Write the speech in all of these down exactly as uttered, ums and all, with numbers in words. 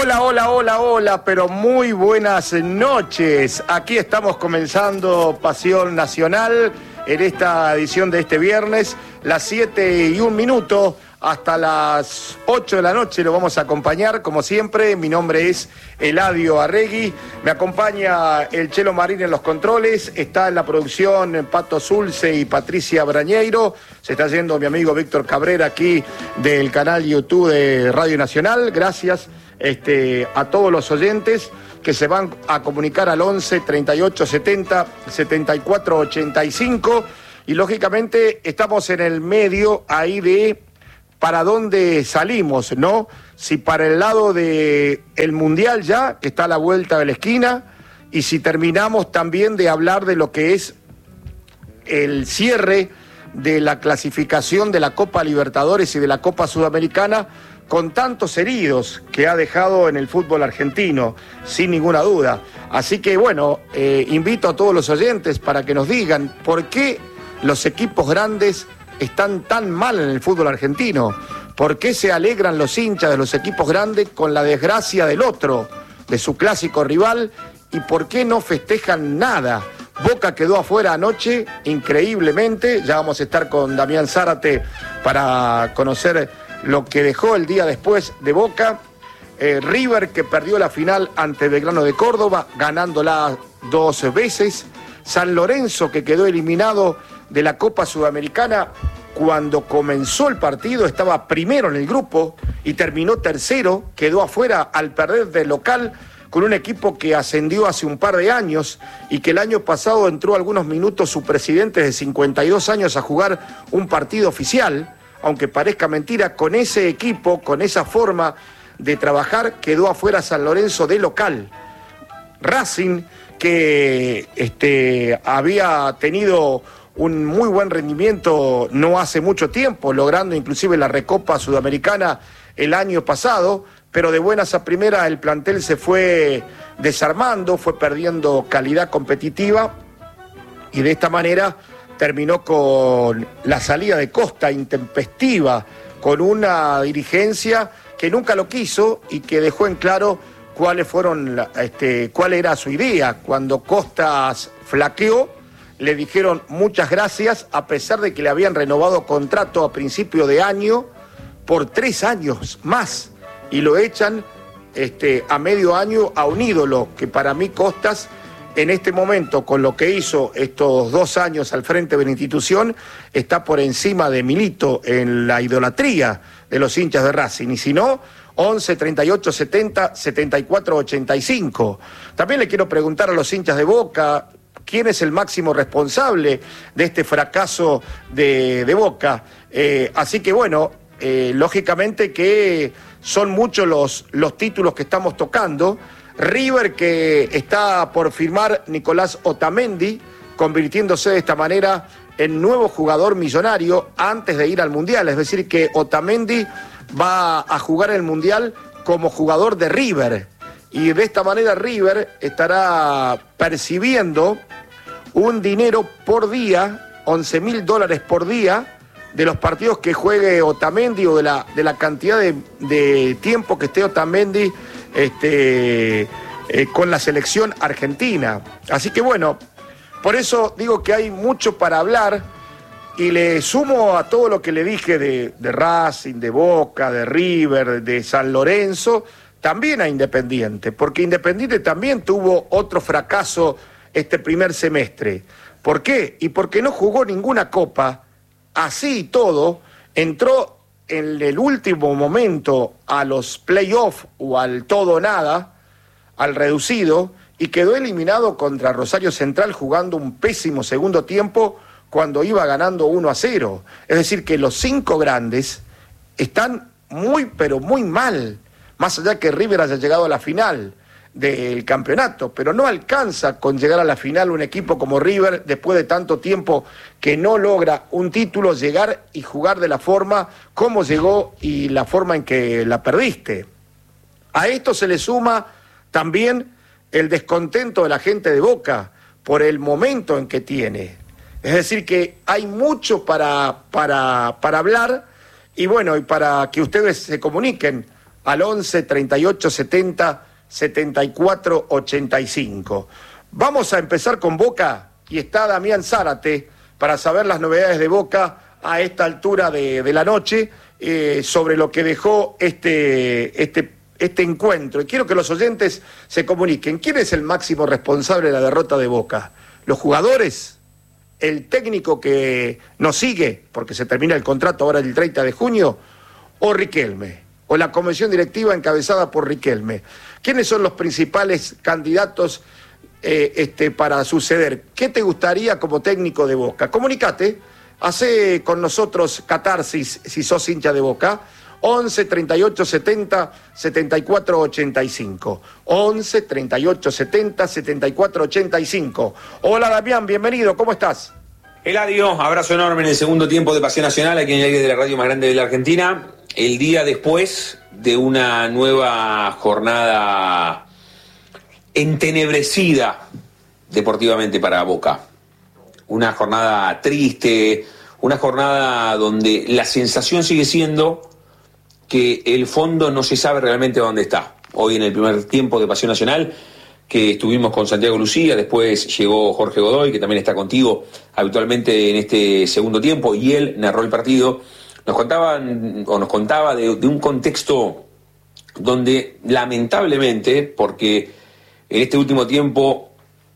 Hola, hola, hola, hola, pero muy buenas noches. Aquí estamos comenzando Pasión Nacional en esta edición de este viernes, las siete y un minuto. Hasta las ocho de la noche lo vamos a acompañar, como siempre. Mi nombre es Eladio Arregui. Me acompaña el Chelo Marín en los controles. Está en la producción Pato Zulce y Patricia Brañeiro. Se está yendo mi amigo Víctor Cabrera aquí del canal YouTube de Radio Nacional. Gracias este, a todos los oyentes que se van a comunicar al once, treinta y ocho, setenta, setenta y cuatro, ochenta y cinco. Y lógicamente estamos en el medio ahí de para dónde salimos, ¿no? Si para el lado del Mundial ya, que está a la vuelta de la esquina, y si terminamos también de hablar de lo que es el cierre de la clasificación de la Copa Libertadores y de la Copa Sudamericana, con tantos heridos que ha dejado en el fútbol argentino, sin ninguna duda. Así que, bueno, eh, invito a todos los oyentes para que nos digan por qué los equipos grandes están tan mal en el fútbol argentino. ¿Por qué se alegran los hinchas de los equipos grandes con la desgracia del otro, de su clásico rival? ¿Y por qué no festejan nada? Boca quedó afuera anoche, increíblemente. Ya vamos a estar con Damián Zárate para conocer lo que dejó el día después de Boca. Eh, River, que perdió la final ante Belgrano de Córdoba, ganándola dos veces. San Lorenzo, que quedó eliminado de la Copa Sudamericana cuando comenzó el partido, estaba primero en el grupo y terminó tercero, quedó afuera al perder de local con un equipo que ascendió hace un par de años y que el año pasado entró algunos minutos su presidente de cincuenta y dos años a jugar un partido oficial, aunque parezca mentira. Con ese equipo, con esa forma de trabajar, quedó afuera San Lorenzo de local. Racing, que este, había tenido un muy buen rendimiento no hace mucho tiempo, logrando inclusive la Recopa Sudamericana el año pasado, pero de buenas a primeras el plantel se fue desarmando, fue perdiendo calidad competitiva y de esta manera terminó con la salida de Costa intempestiva, con una dirigencia que nunca lo quiso y que dejó en claro cuáles fueron, este, cuál era su idea. Cuando Costas flaqueó, le dijeron muchas gracias, a pesar de que le habían renovado contrato a principio de año por tres años más, y lo echan este, a medio año a un ídolo que para mí Costas en este momento, con lo que hizo estos dos años al frente de la institución, está por encima de Milito en la idolatría de los hinchas de Racing. Y si no, once, treinta y ocho, setenta, setenta y cuatro, ochenta y cinco. También le quiero preguntar a los hinchas de Boca, ¿quién es el máximo responsable de este fracaso de, de Boca? Eh, así que bueno, eh, lógicamente que son muchos los, los títulos que estamos tocando. River, que está por firmar Nicolás Otamendi, convirtiéndose de esta manera en nuevo jugador millonario antes de ir al Mundial. Es decir, que Otamendi va a jugar el Mundial como jugador de River. Y de esta manera River estará percibiendo un dinero por día, once mil dólares por día, de los partidos que juegue Otamendi o de la, de la cantidad de, de tiempo que esté Otamendi este, eh, con la selección argentina. Así que bueno, por eso digo que hay mucho para hablar y le sumo a todo lo que le dije de, de Racing, de Boca, de River, de San Lorenzo, también a Independiente, porque Independiente también tuvo otro fracaso este primer semestre. ¿Por qué? Y porque no jugó ninguna copa, así y todo, entró en el último momento a los playoffs o al todo o nada, al reducido, y quedó eliminado contra Rosario Central jugando un pésimo segundo tiempo cuando iba ganando uno a cero. Es decir, que los cinco grandes están muy, pero muy mal, más allá que River haya llegado a la final del campeonato, pero no alcanza con llegar a la final un equipo como River, después de tanto tiempo que no logra un título, llegar y jugar de la forma como llegó y la forma en que la perdiste. A esto se le suma también el descontento de la gente de Boca por el momento en que tiene. Es decir, que hay mucho para, para, para hablar y bueno, y para que ustedes se comuniquen al once, treinta y ocho, setenta, setenta y cuatro, ochenta y cinco. Vamos a empezar con Boca y está Damián Zárate para saber las novedades de Boca a esta altura de, de la noche eh, sobre lo que dejó este, este, este encuentro. Y quiero que los oyentes se comuniquen. ¿Quién es el máximo responsable de la derrota de Boca? ¿Los jugadores? ¿El técnico que nos sigue, porque se termina el contrato ahora el treinta de junio? ¿O Riquelme? ¿O la comisión directiva encabezada por Riquelme? ¿Quiénes son los principales candidatos eh, este, para suceder? ¿Qué te gustaría como técnico de Boca? Comunicate, hacé con nosotros catarsis si sos hincha de Boca. once, treinta y ocho, setenta, setenta y cuatro, ochenta y cinco. once, treinta y ocho, setenta, setenta y cuatro, ochenta y cinco. Hola Damián, bienvenido, ¿cómo estás? Eladio, abrazo enorme en el segundo tiempo de Pasión Nacional, aquí en el aire de la radio más grande de la Argentina. El día después de una nueva jornada entenebrecida deportivamente para Boca. Una jornada triste, una jornada donde la sensación sigue siendo que el fondo no se sabe realmente dónde está. Hoy en el primer tiempo de Pasión Nacional, que estuvimos con Santiago Lucía, después llegó Jorge Godoy, que también está contigo habitualmente en este segundo tiempo, y él narró el partido. Nos contaban, o nos contaba de, de un contexto donde lamentablemente, porque en este último tiempo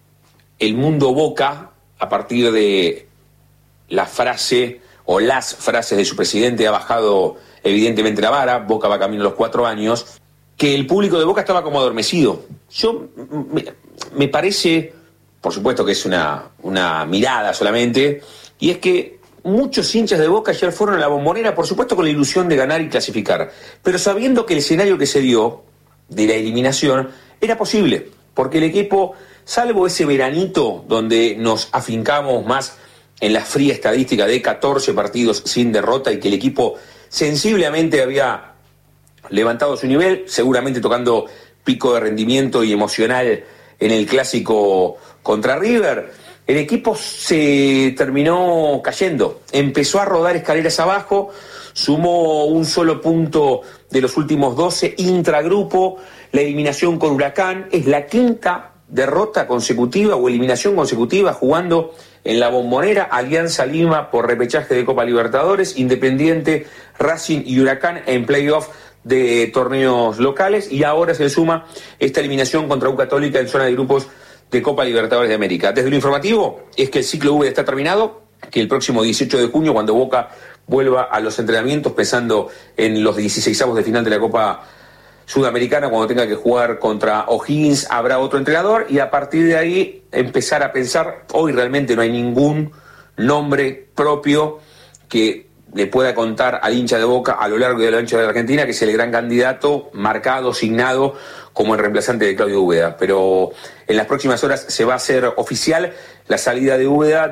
el mundo Boca, a partir de la frase o las frases de su presidente, ha bajado evidentemente la vara. Boca va camino a los cuatro años, que el público de Boca estaba como adormecido. Yo, me, me parece, por supuesto que es una, una mirada solamente, y es que muchos hinchas de Boca ayer fueron a la Bombonera, por supuesto con la ilusión de ganar y clasificar, pero sabiendo que el escenario que se dio de la eliminación era posible, porque el equipo, salvo ese veranito donde nos afincamos más en la fría estadística de catorce partidos sin derrota y que el equipo sensiblemente había levantado su nivel, seguramente tocando pico de rendimiento y emocional en el clásico contra River, el equipo se terminó cayendo, empezó a rodar escaleras abajo, sumó un solo punto de los últimos doce, intragrupo, la eliminación con Huracán, es la quinta derrota consecutiva o eliminación consecutiva jugando en la Bombonera, Alianza Lima por repechaje de Copa Libertadores, Independiente, Racing y Huracán en playoff de torneos locales, y ahora se le suma esta eliminación contra U Católica en zona de grupos de Copa Libertadores de América. Desde lo informativo es que el ciclo V está terminado, que el próximo dieciocho de junio, cuando Boca vuelva a los entrenamientos, pensando en los dieciseisavos de final de la Copa Sudamericana, cuando tenga que jugar contra O'Higgins, habrá otro entrenador, y a partir de ahí empezar a pensar. Hoy realmente no hay ningún nombre propio que le pueda contar al hincha de Boca a lo largo y a lo ancho de la Argentina, que es el gran candidato marcado, signado como el reemplazante de Claudio Úbeda. Pero en las próximas horas se va a hacer oficial la salida de Úbeda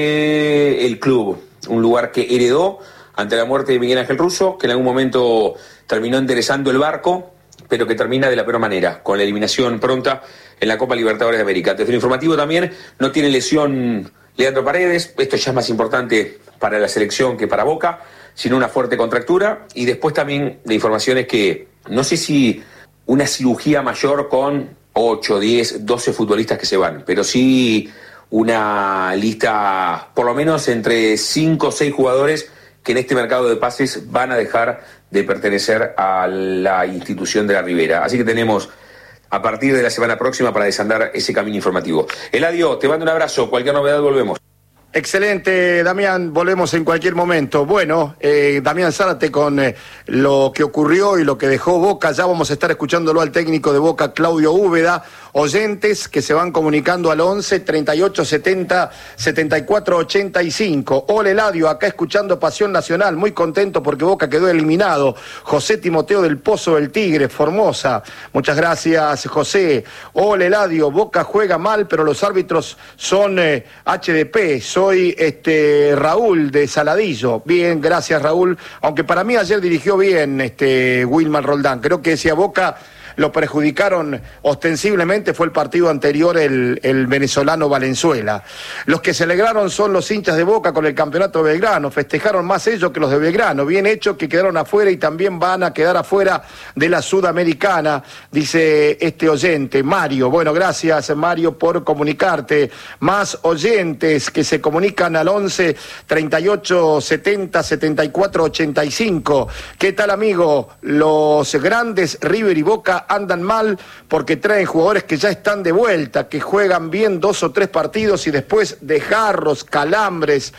del club, un lugar que heredó ante la muerte de Miguel Ángel Russo, que en algún momento terminó enderezando el barco, pero que termina de la peor manera, con la eliminación pronta en la Copa Libertadores de América. Desde el informativo también, no tiene lesión Leandro Paredes, esto ya es más importante para la selección que para Boca, sino una fuerte contractura. Y después también de informaciones que no sé si una cirugía mayor con ocho, diez, doce futbolistas que se van, pero sí una lista por lo menos entre cinco o seis jugadores que en este mercado de pases van a dejar de pertenecer a la institución de la Ribera. Así que tenemos a partir de la semana próxima para desandar ese camino informativo. Eladio, te mando un abrazo, cualquier novedad volvemos. Excelente, Damián, volvemos en cualquier momento. Bueno, eh, Damián Zárate con eh, lo que ocurrió y lo que dejó Boca. Ya vamos a estar escuchándolo al técnico de Boca, Claudio Úbeda. Oyentes que se van comunicando al once, treinta y ocho, setenta, setenta y cuatro, ochenta y cinco. Hola Eladio, acá escuchando Pasión Nacional, muy contento porque Boca quedó eliminado. José Timoteo del Pozo del Tigre, Formosa. Muchas gracias, José. Hola Eladio, Boca juega mal, pero los árbitros son eh, H D P, son Soy este Raúl de Saladillo. Bien, gracias Raúl. Aunque para mí ayer dirigió bien este Wilmar Roldán. Creo que si a Boca lo perjudicaron ostensiblemente fue el partido anterior, el, el venezolano Valenzuela. Los que se alegraron son los hinchas de Boca con el campeonato de Belgrano, festejaron más ellos que los de Belgrano, bien hecho que quedaron afuera y también van a quedar afuera de la Sudamericana, dice este oyente, Mario. Bueno, gracias Mario por comunicarte. Más oyentes que se comunican al once, treinta y ocho, setenta, setenta y cuatro, ochenta y cinco. ¿Qué tal, amigo? Los grandes River y Boca andan mal porque traen jugadores que ya están de vuelta, que juegan bien dos o tres partidos y después de jarros, calambres,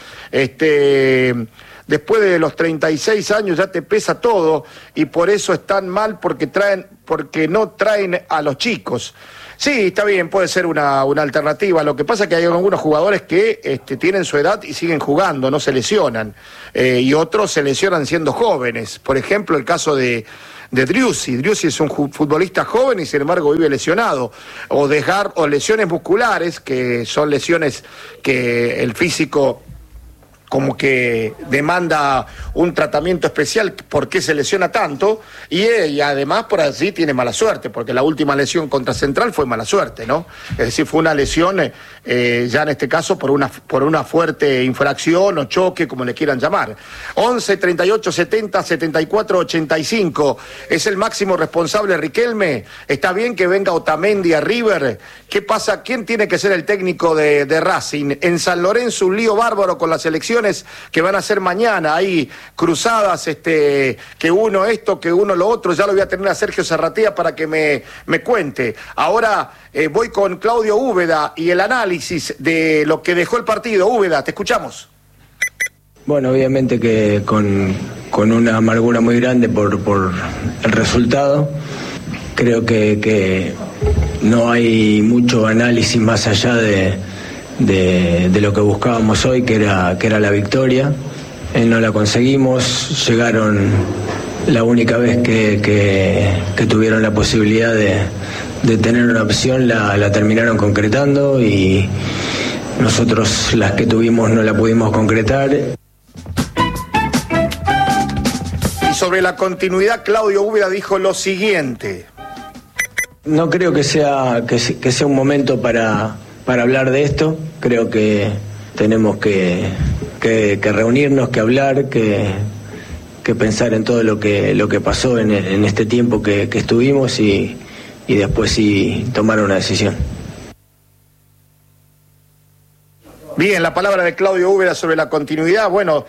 este... después de los treinta y seis años ya te pesa todo y por eso están mal porque traen, porque no traen a los chicos. Sí, está bien, puede ser una, una alternativa. Lo que pasa es que hay algunos jugadores que este, tienen su edad y siguen jugando, no se lesionan. Eh, y otros se lesionan siendo jóvenes. Por ejemplo, el caso de, de Driussi. Driussi es un futbolista joven y sin embargo vive lesionado. O dejar, o lesiones musculares, que son lesiones que el físico como que demanda un tratamiento especial, ¿por qué se lesiona tanto? Y, y además por así tiene mala suerte, porque la última lesión contra Central fue mala suerte, ¿no? Es decir, fue una lesión, eh, ya en este caso, por una, por una fuerte infracción o choque, como le quieran llamar. once, treinta y ocho, setenta, setenta y cuatro, ochenta y cinco. ¿Es el máximo responsable Riquelme? ¿Está bien que venga Otamendi a River? ¿Qué pasa? ¿Quién tiene que ser el técnico de, de Racing? En San Lorenzo un lío bárbaro con las elecciones que van a ser mañana, hay cruzadas, este, que uno esto, que uno lo otro, ya lo voy a tener a Sergio Zarratea para que me, me cuente. Ahora eh, voy con Claudio Úbeda y el análisis de lo que dejó el partido. Úbeda, te escuchamos. Bueno, obviamente que con, con una amargura muy grande por, por el resultado. Creo que, que no hay mucho análisis más allá de De, de lo que buscábamos hoy, que era, que era la victoria. Eh, no la conseguimos, llegaron la única vez que, que, que tuvieron la posibilidad de, de tener una opción, la, la terminaron concretando y nosotros las que tuvimos no la pudimos concretar. Y sobre la continuidad, Claudio Úbeda dijo lo siguiente. No creo que sea, que, que sea un momento para... para hablar de esto. Creo que tenemos que, que, que reunirnos, que hablar, que, que pensar en todo lo que, lo que pasó en, en este tiempo que, que estuvimos y, y después sí tomar una decisión. Bien, la palabra de Claudio Úbeda sobre la continuidad. Bueno,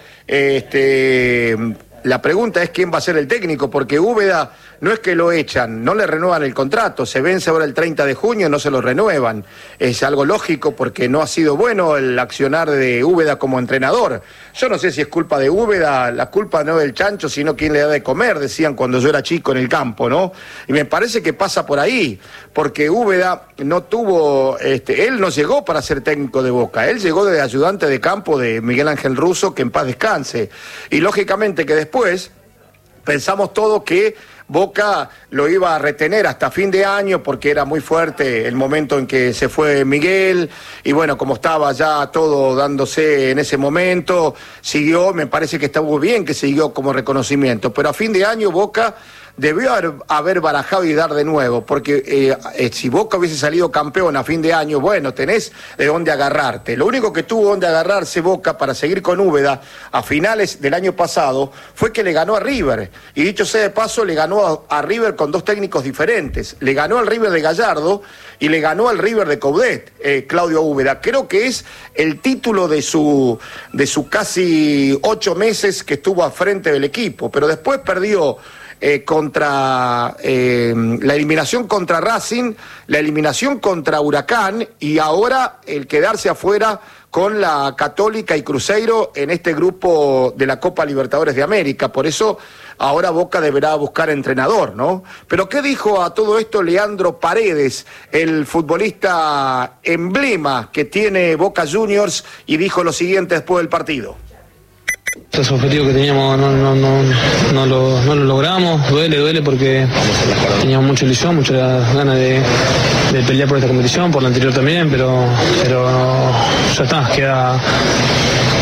este, la pregunta es quién va a ser el técnico, porque Úbeda no es que lo echan, no le renuevan el contrato, se vence ahora el treinta de junio, no se lo renuevan. Es algo lógico porque no ha sido bueno el accionar de Úbeda como entrenador. Yo no sé si es culpa de Úbeda, la culpa no del chancho, sino quién le da de comer, decían cuando yo era chico en el campo, ¿no? Y me parece que pasa por ahí, porque Úbeda no tuvo, este, él no llegó para ser técnico de Boca, él llegó de ayudante de campo de Miguel Ángel Russo, que en paz descanse. Y lógicamente que después pensamos todo que Boca lo iba a retener hasta fin de año porque era muy fuerte el momento en que se fue Miguel y bueno, como estaba ya todo dándose en ese momento, siguió, me parece que estuvo bien que siguió como reconocimiento, pero a fin de año Boca debió haber, haber barajado y dar de nuevo, porque eh, eh, si Boca hubiese salido campeón a fin de año, bueno, tenés de dónde agarrarte. Lo único que tuvo donde agarrarse Boca para seguir con Úbeda a finales del año pasado fue que le ganó a River, y dicho sea de paso, le ganó a, a River con dos técnicos diferentes. Le ganó al River de Gallardo y le ganó al River de Coudet, eh, Claudio Úbeda. Creo que es el título de su, de su casi ocho meses que estuvo al frente del equipo, pero después perdió Eh, contra eh, la eliminación contra Racing, la eliminación contra Huracán y ahora el quedarse afuera con la Católica y Cruzeiro en este grupo de la Copa Libertadores de América. Por eso ahora Boca deberá buscar entrenador, ¿no? Pero ¿qué dijo a todo esto Leandro Paredes, el futbolista emblema que tiene Boca Juniors, y dijo lo siguiente después del partido? Esos objetivos que teníamos no, no, no, no, lo, no lo logramos, duele, duele porque teníamos mucha ilusión, muchas ganas de, de pelear por esta competición, por la anterior también, pero, pero ya está, queda,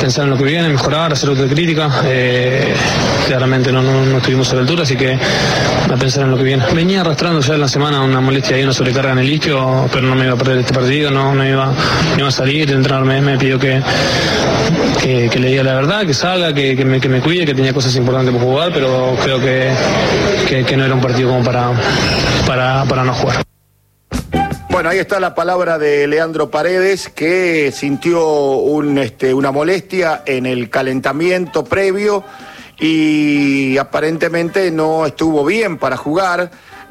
pensar en lo que viene, mejorar, hacer autocrítica. Eh, claramente no, no, no estuvimos a la altura, así que a pensar en lo que viene. Venía arrastrando ya en la semana una molestia y una sobrecarga en el isquio, pero no me iba a perder este partido, no, no, iba, no iba a salir. El entrenador me, me pidió que, que, que le diga la verdad, que salga, que, que, me, que me cuide, que tenía cosas importantes por jugar, pero creo que, que, que no era un partido como para, para, para no jugar. Bueno, ahí está la palabra de Leandro Paredes, que sintió un, este, una molestia en el calentamiento previo y aparentemente no estuvo bien para jugar.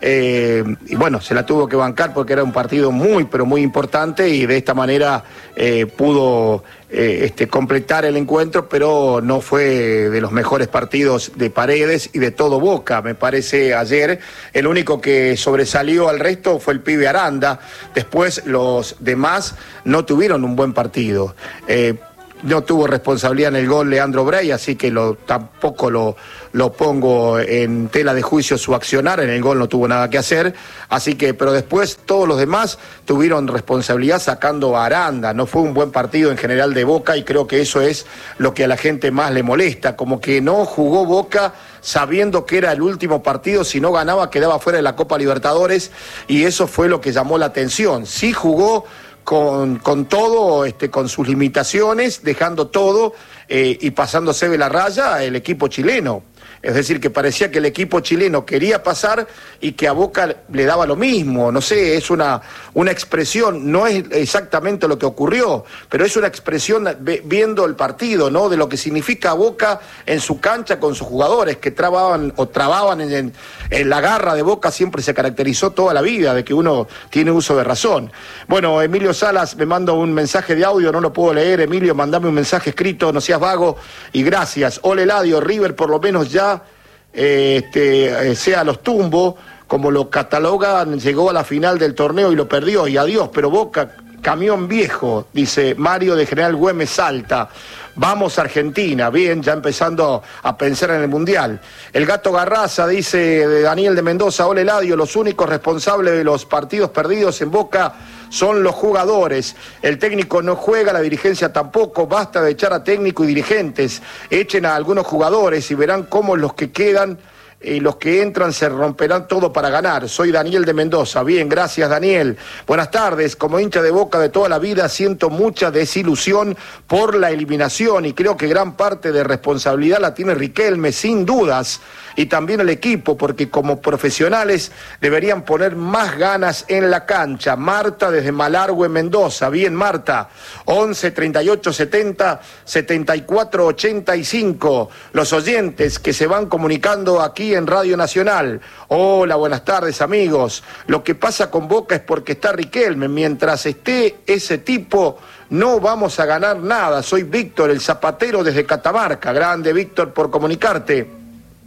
Eh, y bueno, se la tuvo que bancar porque era un partido muy, pero muy importante y de esta manera eh, pudo eh, este, completar el encuentro, pero no fue de los mejores partidos de Paredes y de todo Boca, me parece, ayer. El único que sobresalió al resto fue el pibe Aranda. Después los demás no tuvieron un buen partido. Eh, No tuvo responsabilidad en el gol Leandro Brey, así que lo, tampoco lo, lo pongo en tela de juicio su accionar, en el gol no tuvo nada que hacer, así que, pero después todos los demás tuvieron responsabilidad sacando a Aranda. No fue un buen partido en general de Boca y creo que eso es lo que a la gente más le molesta, como que no jugó Boca sabiendo que era el último partido, si no ganaba quedaba fuera de la Copa Libertadores y eso fue lo que llamó la atención. Sí jugó Con, con todo, este, con sus limitaciones, dejando todo eh, y pasándose de la raya el equipo chileno. Es decir, que parecía que el equipo chileno quería pasar y que a Boca le daba lo mismo. No sé, es una, una expresión, no es exactamente lo que ocurrió, pero es una expresión viendo el partido, ¿no? De lo que significa Boca en su cancha con sus jugadores, que trababan o trababan en, en, en la garra de Boca, siempre se caracterizó toda la vida, de que uno tiene uso de razón. Bueno, Emilio Salas me manda un mensaje de audio, no lo puedo leer. Emilio, mandame un mensaje escrito, no seas vago, y gracias. Ole Eladio, River por lo menos ya Eh, este, eh, sea los tumbos, como lo catalogan, llegó a la final del torneo y lo perdió, y adiós, pero Boca, camión viejo, dice Mario de General Güemes Salta. Vamos Argentina, bien, ya empezando a pensar en el Mundial. El Gato Garraza dice de Daniel de Mendoza, hola Eladio, los únicos responsables de los partidos perdidos en Boca son los jugadores. El técnico no juega, la dirigencia tampoco, basta de echar a técnico y dirigentes. Echen a algunos jugadores y verán cómo los que quedan y los que entran se romperán todo para ganar. Soy Daniel de Mendoza. Bien, gracias Daniel. Buenas tardes. Como hincha de Boca de toda la vida siento mucha desilusión por la eliminación y creo que gran parte de responsabilidad la tiene Riquelme, sin dudas, y también el equipo, porque como profesionales deberían poner más ganas en la cancha. Marta desde Malargüe, Mendoza. Bien, Marta. once, treinta y ocho, setenta, setenta y cuatro, ochenta y cinco. Los oyentes que se van comunicando aquí en Radio Nacional. Hola, buenas tardes, amigos. Lo que pasa con Boca es porque está Riquelme. Mientras esté ese tipo, no vamos a ganar nada. Soy Víctor, el zapatero desde Catamarca. Grande, Víctor, por comunicarte.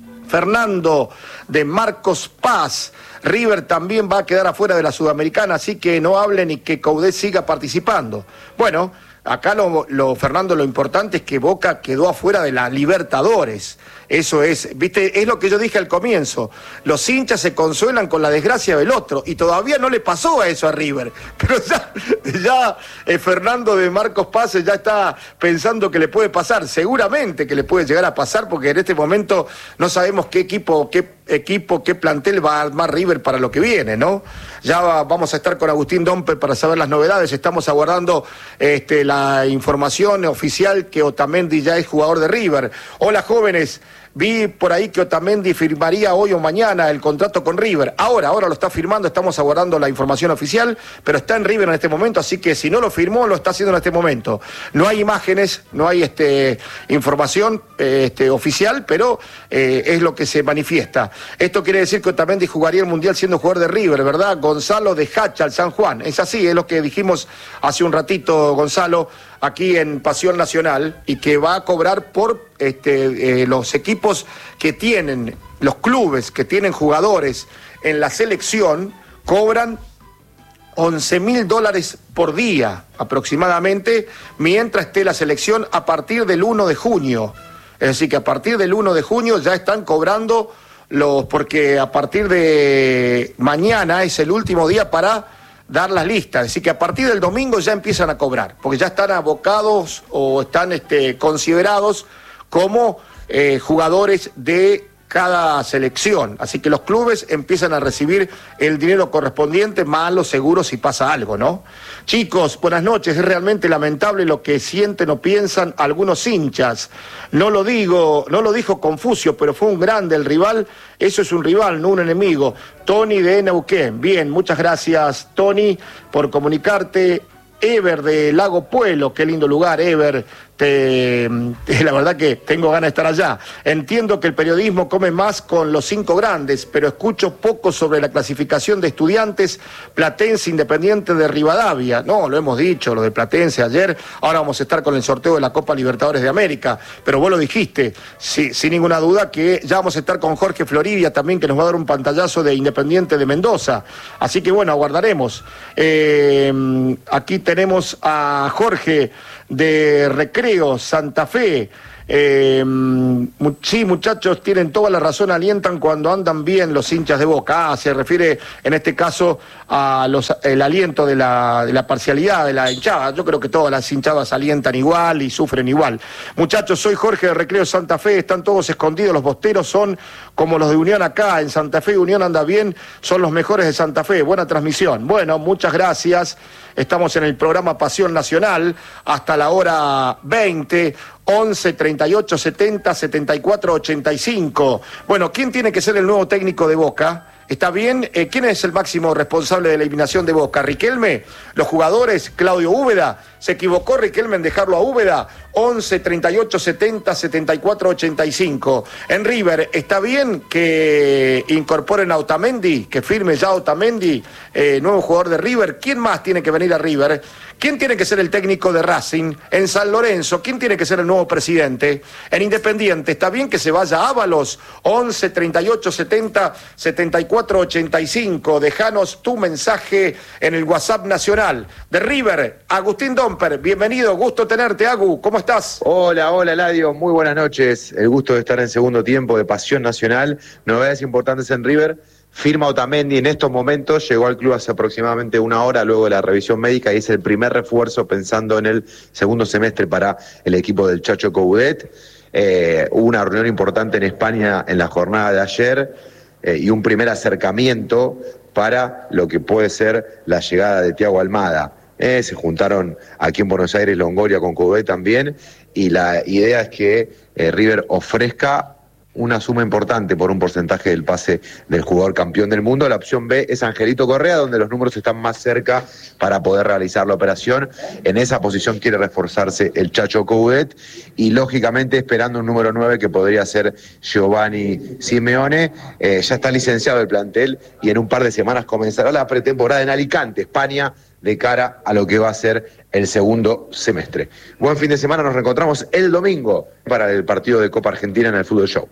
Fernando de Marcos Paz. River también va a quedar afuera de la Sudamericana, así que no hablen y que Coudet siga participando. Bueno, acá lo, lo Fernando, lo importante es que Boca quedó afuera de la Libertadores. Eso es, viste, es lo que yo dije al comienzo. Los hinchas se consuelan con la desgracia del otro y todavía no le pasó a eso a River. Pero ya, ya eh, Fernando de Marcos Paz ya está pensando que le puede pasar. Seguramente que le puede llegar a pasar porque en este momento no sabemos qué equipo, qué equipo, qué plantel va a armar River para lo que viene, ¿no? Ya va, vamos a estar con Agustín Domper para saber las novedades. Estamos aguardando este, la información oficial que Otamendi ya es jugador de River. Hola, jóvenes. Vi por ahí que Otamendi firmaría hoy o mañana el contrato con River. Ahora, ahora lo está firmando, estamos aguardando la información oficial, pero está en River en este momento, así que si no lo firmó, lo está haciendo en este momento. No hay imágenes, no hay este, información este, oficial, pero eh, es lo que se manifiesta. Esto quiere decir que Otamendi jugaría el Mundial siendo jugador de River, ¿verdad? Gonzalo de Hacha, al San Juan. Es así, es lo que dijimos hace un ratito, Gonzalo, aquí en Pasión Nacional, y que va a cobrar por este, eh, los equipos que tienen, los clubes que tienen jugadores en la selección, cobran once mil dólares por día aproximadamente, mientras esté la selección a partir del uno de junio. Es decir, que a partir del uno de junio ya están cobrando los, porque a partir de mañana es el último día para dar las listas, es decir, que a partir del domingo ya empiezan a cobrar, porque ya están abocados o están este, considerados como eh, jugadores de cada selección, así que los clubes empiezan a recibir el dinero correspondiente más los seguros si pasa algo, ¿no? Chicos, buenas noches, es realmente lamentable lo que sienten o piensan algunos hinchas, no lo digo, no lo dijo Confucio, pero fue un grande el rival, eso es un rival, no un enemigo. Tony de Neuquén, bien, muchas gracias Tony por comunicarte. Ever de Lago Puelo, qué lindo lugar, Ever, te, te, la verdad que tengo ganas de estar allá. Entiendo que el periodismo come más con los cinco grandes, pero escucho poco sobre la clasificación de Estudiantes, Platense, Independiente de Rivadavia. No, lo hemos dicho, lo de Platense ayer, ahora vamos a estar con el sorteo de la Copa Libertadores de América, pero vos lo dijiste, sí, sin ninguna duda que ya vamos a estar con Jorge Floridia también, que nos va a dar un pantallazo de Independiente de Mendoza, así que bueno, aguardaremos. Eh, aquí tenemos a Jorge de Recreo, Santa Fe. Eh, sí, muchachos, tienen toda la razón, alientan cuando andan bien los hinchas de Boca. Ah, se refiere en este caso a los, el aliento de la, de la parcialidad de la hinchada. Yo creo que todas las hinchadas alientan igual y sufren igual. Muchachos, soy Jorge de Recreo, Santa Fe, están todos escondidos, los bosteros son como los de Unión acá, en Santa Fe. Unión anda bien, son los mejores de Santa Fe. Buena transmisión. Bueno, muchas gracias. Estamos en el programa Pasión Nacional hasta la hora veinte, once, treinta y ocho, setenta, setenta y cuatro, ochenta y cinco. Bueno, ¿quién tiene que ser el nuevo técnico de Boca? ¿Está bien? Eh, ¿Quién es el máximo responsable de la eliminación de Boca? ¿Riquelme? ¿Los jugadores? ¿Claudio Úbeda? ¿Se equivocó Riquelme en dejarlo a Úbeda? once, treinta y ocho, setenta, setenta y cuatro, ochenta y cinco. En River, ¿está bien que incorporen a Otamendi? Que firme ya Otamendi, eh, nuevo jugador de River. ¿Quién más tiene que venir a River? ¿Quién tiene que ser el técnico de Racing? En San Lorenzo, ¿quién tiene que ser el nuevo presidente? En Independiente, ¿está bien que se vaya Ábalos? once, treinta y ocho, setenta, setenta y cuatro, ochenta y cinco. Dejanos tu mensaje en el WhatsApp nacional. De River, Agustín Domper, bienvenido, gusto tenerte, Agu, ¿cómo estás? Hola, hola, Eladio, muy buenas noches. El gusto de estar en segundo tiempo de Pasión Nacional. Novedades importantes en River. Firma Otamendi en estos momentos, llegó al club hace aproximadamente una hora luego de la revisión médica y es el primer refuerzo pensando en el segundo semestre para el equipo del Chacho Coudet. Eh, hubo una reunión importante en España en la jornada de ayer eh, y un primer acercamiento para lo que puede ser la llegada de Thiago Almada. Eh, se juntaron aquí en Buenos Aires Longoria con Coudet también y la idea es que eh, River ofrezca una suma importante por un porcentaje del pase del jugador campeón del mundo. La opción B es Angelito Correa, donde los números están más cerca para poder realizar la operación. En esa posición quiere reforzarse el Chacho Coudet y lógicamente esperando un número nueve que podría ser Giovanni Simeone. Eh, ya está licenciado el plantel y en un par de semanas comenzará la pretemporada en Alicante, España, de cara a lo que va a ser el segundo semestre. Buen fin de semana, nos reencontramos el domingo para el partido de Copa Argentina en el Fútbol Show.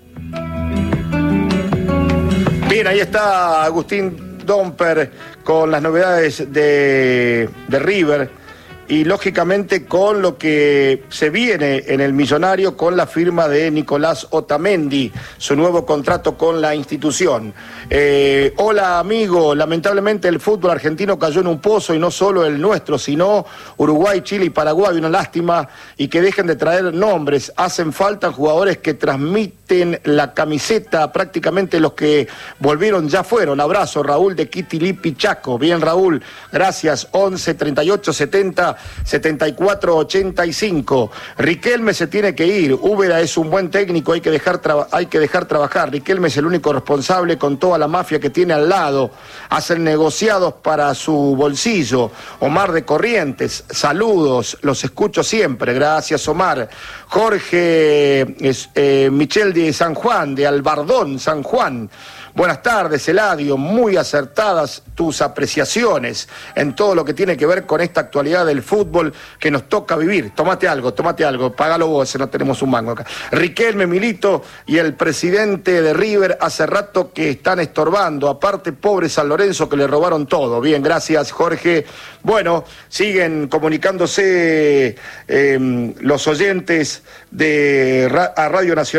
Bien, ahí está Agustín Domper con las novedades de, de River y lógicamente con lo que se viene en el Millonario con la firma de Nicolás Otamendi, su nuevo contrato con la institución. Eh, hola amigo, lamentablemente el fútbol argentino cayó en un pozo y no solo el nuestro, sino Uruguay, Chile y Paraguay, una lástima y que dejen de traer nombres, hacen falta jugadores que transmiten la camiseta, prácticamente los que volvieron ya fueron. Abrazo, Raúl de Quitilipi, Chaco. Bien Raúl, gracias, once, treinta y ocho, setenta, setenta y cuatro, ochenta y cinco. Riquelme se tiene que ir, Úbeda es un buen técnico, hay que dejar, traba- hay que dejar trabajar. Riquelme es el único responsable con toda la mafia que tiene al lado, hacen negociados para su bolsillo. Omar de Corrientes, saludos, los escucho siempre, gracias Omar. Jorge eh, Michel de San Juan, de Albardón, San Juan. Buenas tardes, Eladio, muy acertadas tus apreciaciones en todo lo que tiene que ver con esta actualidad del fútbol que nos toca vivir. Tómate algo, tómate algo, págalo vos, no tenemos un mango acá. Riquelme, Milito y el presidente de River hace rato que están estorbando, aparte pobre San Lorenzo que le robaron todo. Bien, gracias Jorge. Bueno, siguen comunicándose eh, los oyentes de Ra- a Radio Nacional.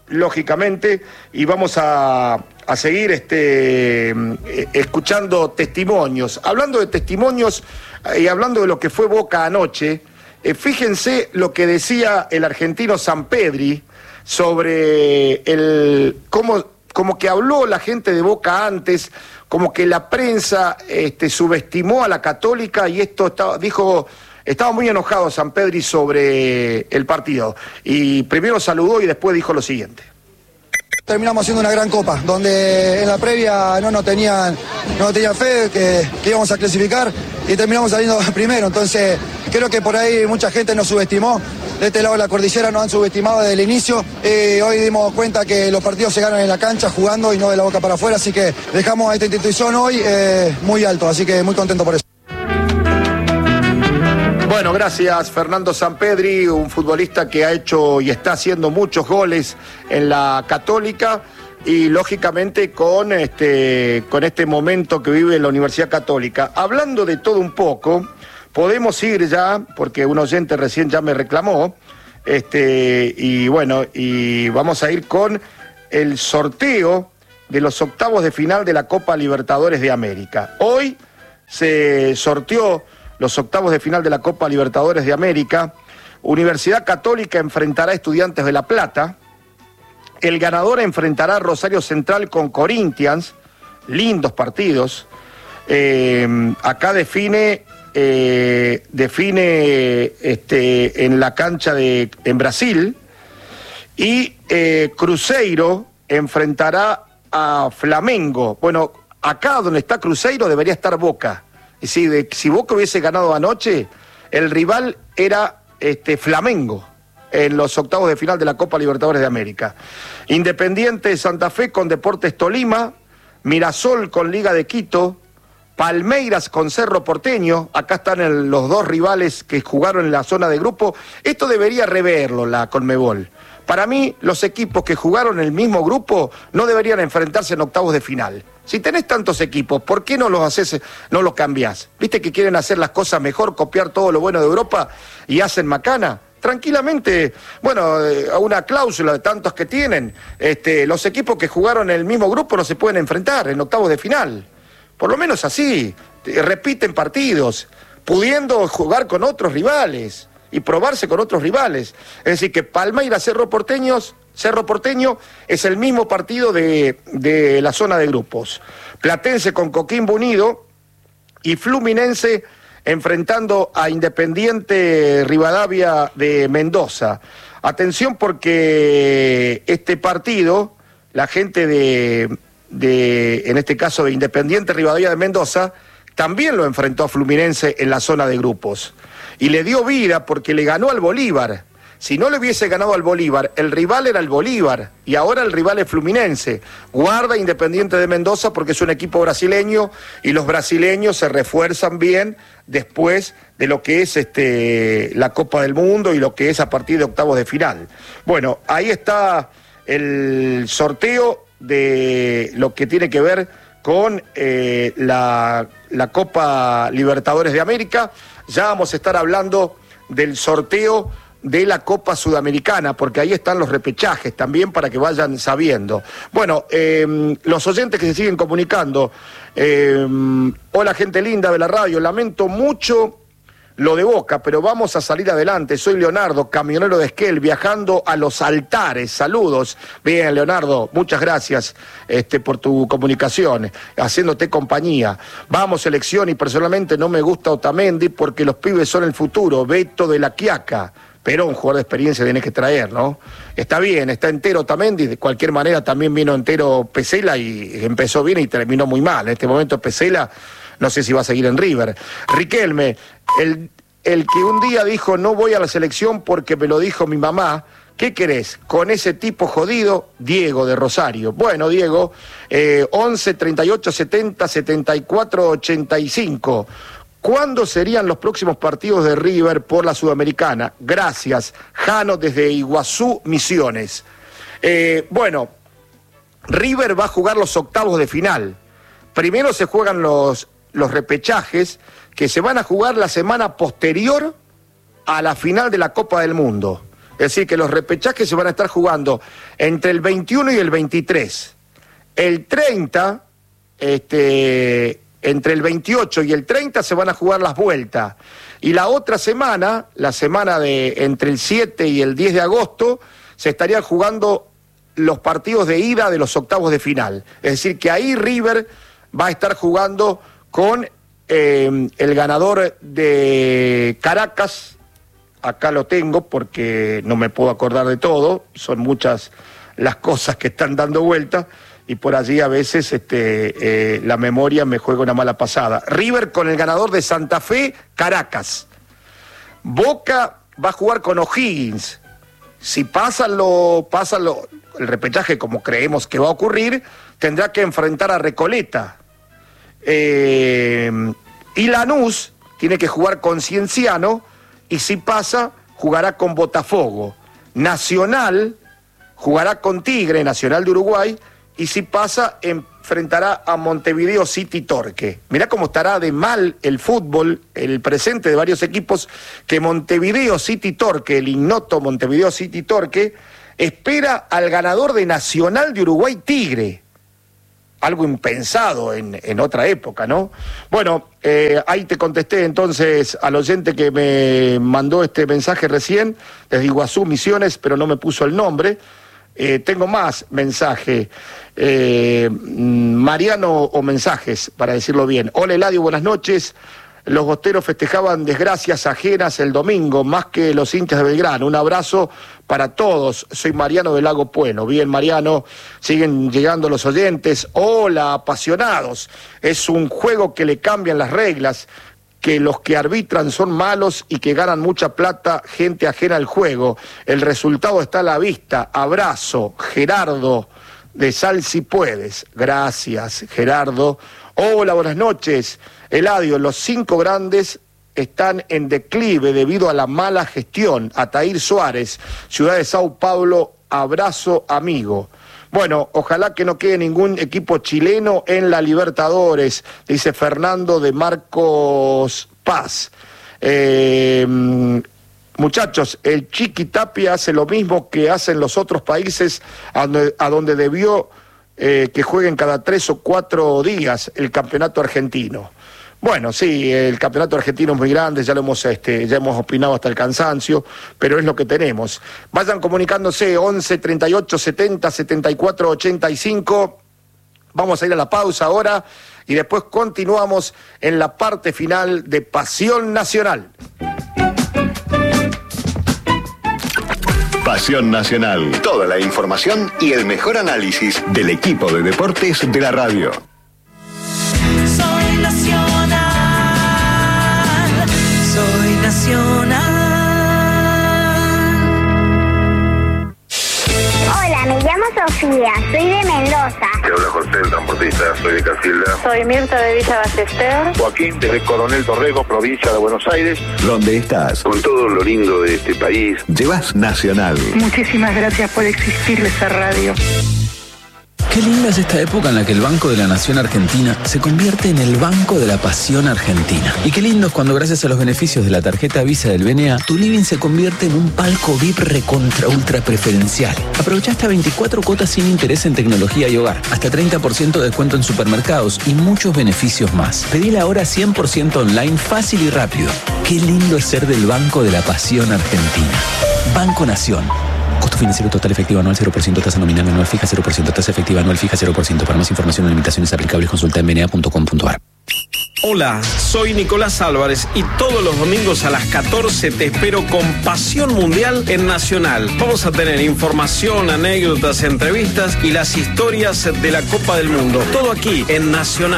lógicamente, y vamos a, a seguir este, eh, escuchando testimonios. Hablando de testimonios eh, y hablando de lo que fue Boca anoche, eh, fíjense lo que decía el argentino Sampedri sobre el cómo, como que habló la gente de Boca antes, como que la prensa este, subestimó a la Católica, y esto estaba, dijo... Estaba muy enojado Sampedri sobre el partido, y primero saludó y después dijo lo siguiente. Terminamos haciendo una gran copa, donde en la previa no nos tenían, no nos tenían fe que, que íbamos a clasificar, y terminamos saliendo primero. Entonces creo que por ahí mucha gente nos subestimó. De este lado de la cordillera nos han subestimado desde el inicio. Eh, hoy dimos cuenta que los partidos se ganan en la cancha, jugando, y no de la boca para afuera. Así que dejamos a esta institución hoy eh, muy alto, así que muy contento por eso. Bueno, gracias Fernando Sampedri, un futbolista que ha hecho y está haciendo muchos goles en la Católica, y lógicamente con este, con este momento que vive la Universidad Católica. Hablando de todo un poco, podemos ir ya, porque un oyente recién ya me reclamó, este, y bueno, y vamos a ir con el sorteo de los octavos de final de la Copa Libertadores de América. Hoy se sorteó los octavos de final de la Copa Libertadores de América. Universidad Católica enfrentará a Estudiantes de La Plata. El ganador enfrentará a Rosario Central con Corinthians. Lindos partidos. Eh, acá define, eh, define este, en la cancha de en Brasil. Y eh, Cruzeiro enfrentará a Flamengo. Bueno, acá donde está Cruzeiro debería estar Boca. Si, de, si Boca hubiese ganado anoche, el rival era este, Flamengo en los octavos de final de la Copa Libertadores de América. Independiente Santa Fe con Deportes Tolima, Mirasol con Liga de Quito, Palmeiras con Cerro Porteño. Acá están el, los dos rivales que jugaron en la zona de grupo. Esto debería reverlo la Conmebol. Para mí, los equipos que jugaron en el mismo grupo no deberían enfrentarse en octavos de final. Si tenés tantos equipos, ¿por qué no los haces, no los cambiás? ¿Viste que quieren hacer las cosas mejor, copiar todo lo bueno de Europa y hacen macana? Tranquilamente, bueno, a una cláusula de tantos que tienen, este, los equipos que jugaron en el mismo grupo no se pueden enfrentar en octavos de final. Por lo menos así, repiten partidos, pudiendo jugar con otros rivales y probarse con otros rivales. Es decir, que Palmeiras, Cerro Porteños, Cerro Porteño es el mismo partido de, de la zona de grupos. Platense con Coquimbo Unido y Fluminense enfrentando a Independiente Rivadavia de Mendoza. Atención, porque este partido, la gente de, de, en este caso de Independiente Rivadavia de Mendoza, también lo enfrentó a Fluminense en la zona de grupos. Y le dio vida porque le ganó al Bolívar. Si no le hubiese ganado al Bolívar, el rival era el Bolívar y ahora el rival es Fluminense. Guarda Independiente de Mendoza porque es un equipo brasileño y los brasileños se refuerzan bien después de lo que es este, la Copa del Mundo y lo que es a partir de octavos de final. Bueno, ahí está el sorteo de lo que tiene que ver con eh, la, la Copa Libertadores de América. Ya vamos a estar hablando del sorteo de la Copa Sudamericana, porque ahí están los repechajes también para que vayan sabiendo. Bueno, eh, los oyentes que se siguen comunicando, eh, hola gente linda de la radio, lamento mucho lo de Boca, pero vamos a salir adelante. Soy Leonardo, camionero de Esquel, viajando a Los Altares. Saludos. Bien, Leonardo, muchas gracias este, por tu comunicación, haciéndote compañía. Vamos, selección, y personalmente no me gusta Otamendi porque los pibes son el futuro. Beto de la Quiaca. Pero un jugador de experiencia tenés que traer, ¿no? Está bien, está entero Otamendi, de cualquier manera también vino entero Pesela y empezó bien y terminó muy mal. En este momento Pesela, no sé si va a seguir en River. Riquelme, el, el que un día dijo no voy a la selección porque me lo dijo mi mamá, ¿qué querés? Con ese tipo jodido, Diego de Rosario. Bueno, Diego, eh, once, treinta y ocho, setenta, setenta y cuatro, ochenta y cinco. ¿Cuándo serían los próximos partidos de River por la Sudamericana? Gracias, Jano desde Iguazú, Misiones. Eh, bueno, River va a jugar los octavos de final. Primero se juegan los, los repechajes que se van a jugar la semana posterior a la final de la Copa del Mundo. Es decir, que los repechajes se van a estar jugando entre el veintiuno y el veintitrés. El treinta, este, entre el veintiocho y el treinta se van a jugar las vueltas. Y la otra semana, la semana de entre el siete y el diez de agosto, se estarían jugando los partidos de ida de los octavos de final. Es decir, que ahí River va a estar jugando con eh, el ganador de Caracas. Acá lo tengo porque no me puedo acordar de todo, son muchas las cosas que están dando vuelta y por allí a veces este, eh, la memoria me juega una mala pasada. River con el ganador de Santa Fe, Caracas. Boca va a jugar con O'Higgins. Si pasan lo, pasan lo, el repechaje como creemos que va a ocurrir, tendrá que enfrentar a Recoleta. Eh, y Lanús tiene que jugar con Cienciano. Y si pasa, jugará con Botafogo. Nacional jugará con Tigre, Nacional de Uruguay, y si pasa, enfrentará a Montevideo City Torque. Mirá cómo estará de mal el fútbol, el presente de varios equipos, que Montevideo City Torque, el ignoto Montevideo City Torque, espera al ganador de Nacional de Uruguay Tigre. Algo impensado en, en otra época, ¿no? Bueno, eh, ahí te contesté entonces al oyente que me mandó este mensaje recién, desde Iguazú, Misiones, pero no me puso el nombre. Eh, tengo más mensaje, eh, Mariano o mensajes, para decirlo bien. Hola Eladio, buenas noches. Los bosteros festejaban desgracias ajenas el domingo, más que los hinchas de Belgrano. Un abrazo para todos. Soy Mariano del Lago Pueno. Bien, Mariano, siguen llegando los oyentes. Hola, apasionados. Es un juego que le cambian las reglas, que los que arbitran son malos y que ganan mucha plata, gente ajena al juego. El resultado está a la vista. Abrazo, Gerardo de Sal Si Puedes. Gracias, Gerardo. Hola, buenas noches. Eladio, los cinco grandes están en declive debido a la mala gestión. Ataír Suárez, Ciudad de Sao Paulo, abrazo amigo. Bueno, ojalá que no quede ningún equipo chileno en la Libertadores, dice Fernando de Marcos Paz. Eh, muchachos, el Chiqui Tapia hace lo mismo que hacen los otros países a donde, a donde debió eh, que jueguen cada tres o cuatro días el campeonato argentino. Bueno, sí, el campeonato argentino es muy grande, ya lo hemos, este, ya hemos opinado hasta el cansancio, pero es lo que tenemos. Vayan comunicándose, once, treinta y ocho, setenta, setenta y cuatro, ochenta y cinco. Vamos a ir a la pausa ahora y después continuamos en la parte final de Pasión Nacional. Pasión Nacional, toda la información y el mejor análisis del equipo de deportes de la radio. Soy nacional, soy nacional. Hola, me llamo Sofía, soy de Mendoza. Te habla José, el transportista, soy de Casilda. Soy Mirta de Villa Ballester. Joaquín, desde Coronel Dorrego, provincia de Buenos Aires. ¿Dónde estás? Con todo lo lindo de este país. Llevas Nacional. Muchísimas gracias por existir esa radio. Qué linda es esta época en la que el Banco de la Nación Argentina se convierte en el Banco de la Pasión Argentina. Y qué lindo es cuando gracias a los beneficios de la tarjeta Visa del B N A, tu living se convierte en un palco V I P recontra ultra preferencial. Aprovecha hasta veinticuatro cuotas sin interés en tecnología y hogar, hasta treinta por ciento de descuento en supermercados y muchos beneficios más. Pedila ahora cien por ciento online, fácil y rápido. Qué lindo es ser del Banco de la Pasión Argentina. Banco Nación. Costo financiero total efectivo anual cero por ciento, tasa nominal anual fija cero por ciento, tasa efectiva anual fija cero por ciento. Para más información o limitaciones aplicables consulta en b n a punto com punto a r. Hola, soy Nicolás Álvarez y todos los domingos a las catorce te espero con Pasión Mundial en Nacional. Vamos a tener información, anécdotas, entrevistas y las historias de la Copa del Mundo. Todo aquí en Nacional.